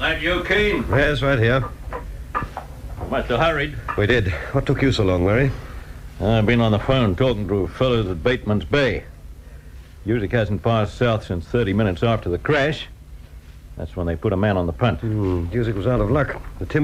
That you, Keen? Yes, right here. Must have hurried. We did. What took you so long, Murray? I've been on the phone talking to fellows at Bateman's Bay. Usually hasn't passed south since 30 minutes after the crash. That's when they put a man on the punt. Music was out of luck. The timber